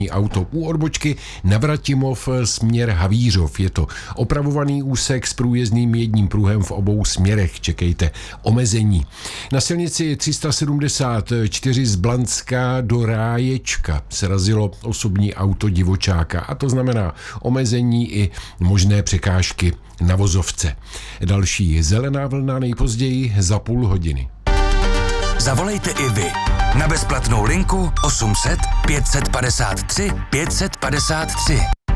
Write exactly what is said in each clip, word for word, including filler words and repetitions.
auto u odbočky Navratimov směr Havířov. Je to opravovaný úsek s průjezdným jedním pruhem v obou směrech. Čekejte omezení. Na silnici tři sta sedmdesát čtyři z Blanska do Ráječka se razilo osobní auto divočáka a to znamená omezení i možné překážky na vozovce. Další zelená vlna nejpozději za půl hodiny. Zavolejte i vy na bezplatnou linku osm set pět set padesát tři pět set padesát tři.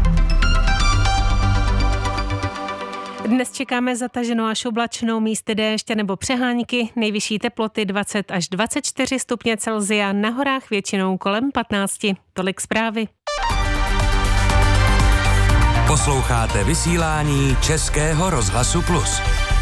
Dnes čekáme zataženou až oblačnou, místy déšť nebo přehánky, nejvyšší teploty dvacet až dvacet čtyři stupně Celsia, na horách většinou kolem patnáct. Tolik zprávy. Posloucháte vysílání Českého rozhlasu Plus.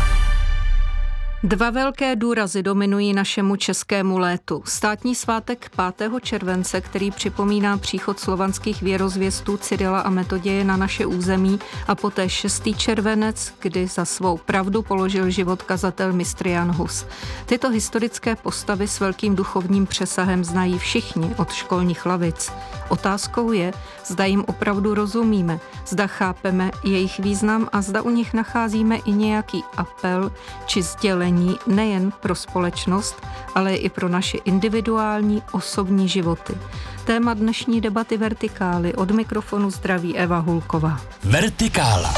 Dva velké důrazy dominují našemu českému létu. Státní svátek pátého července, který připomíná příchod slovanských věrozvěstů Cyrila a Metoděje na naše území, a poté šestý červenec, kdy za svou pravdu položil život kazatel mistr Jan Hus. Tyto historické postavy s velkým duchovním přesahem znají všichni od školních lavic. Otázkou je, zda jim opravdu rozumíme, zda chápeme jejich význam a zda u nich nacházíme i nějaký apel či sdělení nejen pro společnost, ale i pro naše individuální osobní životy. Téma dnešní debaty Vertikály, od mikrofonu zdraví Eva Hulková. Vertikála.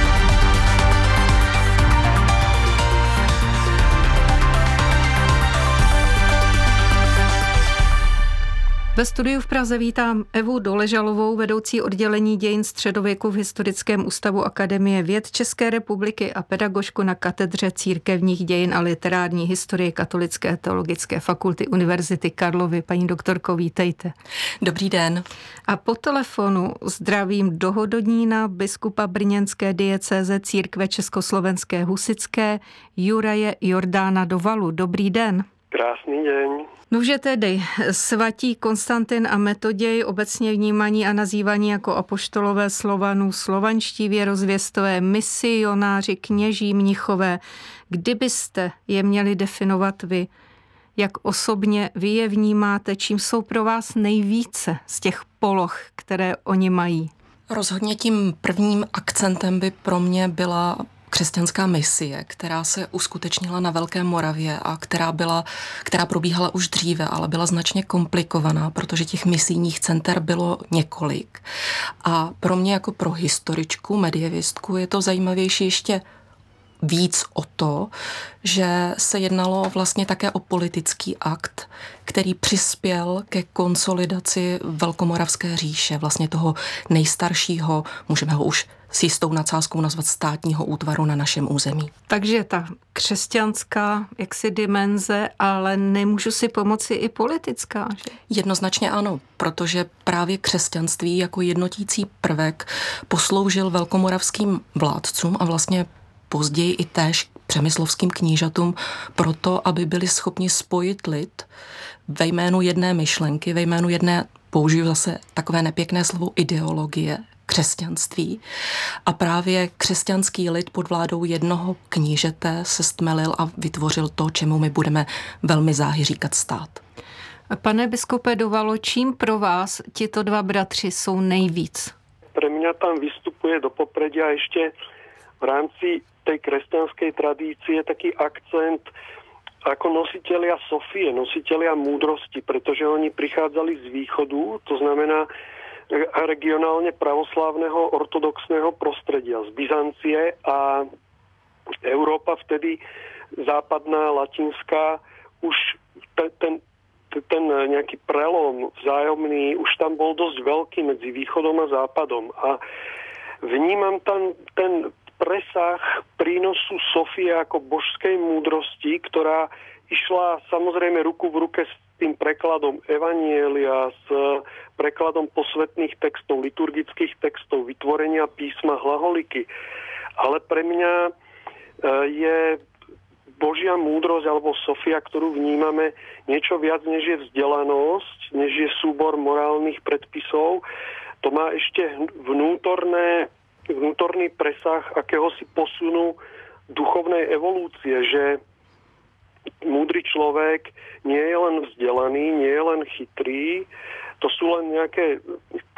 Ve studiu v Praze vítám Evu Doležalovou, vedoucí oddělení dějin středověku v Historickém ústavu Akademie věd České republiky a pedagožku na katedře církevních dějin a literární historie Katolické teologické fakulty Univerzity Karlovy. Paní doktorko, vítejte. Dobrý den. A po telefonu zdravím dohodonína, biskupa brněnské diecéze církve československé husitské Juraje Jordána Dovalu. Dobrý den. Krásný den. Nože tedy svatí Konstantin a Metoděj, obecně vnímaní a nazývaní jako apoštolové Slovanů, slovanští věrozvěstové, misionáři, kněží, mnichové. Kdybyste je měli definovat vy, jak osobně vy je vnímáte, čím jsou pro vás nejvíce z těch poloh, které oni mají? Rozhodně tím prvním akcentem by pro mě byla křesťanská misie, která se uskutečnila na Velké Moravě a která byla, která probíhala už dříve, ale byla značně komplikovaná, protože těch misijních center bylo několik. A pro mě jako pro historičku, medievistku je to zajímavější ještě víc o to, že se jednalo vlastně také o politický akt, který přispěl ke konsolidaci Velkomoravské říše, vlastně toho nejstaršího, můžeme ho už s jistou nadsázkou nazvat státního útvaru na našem území. Takže ta křesťanská jaksi dimenze, ale nemůžu si pomoci i politická, že? Jednoznačně ano, protože právě křesťanství jako jednotící prvek posloužil velkomoravským vládcům a vlastně později i též přemyslovským knížatům proto, aby byli schopni spojit lid ve jménu jedné myšlenky, ve jménu jedné, použiju zase takové nepěkné slovo, ideologie, křesťanství. A právě křesťanský lid pod vládou jednoho knížete se stmelil a vytvořil to, čemu my budeme velmi záhy říkat stát. Pane biskupe Dovalo, čím pro vás tito dva bratři jsou nejvíc? Pre mňa tam vystupuje do popredia ešte v rámci tej kresťanskej tradície taký akcent ako nositelia Sofie, nositelia múdrosti, pretože oni prichádzali z východu, to znamená regionálne pravoslávneho ortodoxného prostredia, z Byzancie, a Európa vtedy západná, latinská, už ten, ten, ten nejaký prelom vzájomný už tam bol dosť veľký medzi východom a západom. A vnímam tam ten presah prínosu Sofie ako božskej múdrosti, ktorá išla samozrejme ruku v ruke s tým prekladom Evanielia, s prekladom posvetných textov, liturgických textov, vytvorenia písma, hlaholiky. Ale pre mňa je Božia múdrosť alebo Sofia, ktorú vnímame, niečo viac, než je vzdelanosť, než je súbor morálnych predpisov. To má ešte vnútorné vnútorný presah akéhosi posunu duchovnej evolúcie, že múdry človek nie je len vzdelaný, nie je len chytrý, to sú len nejaké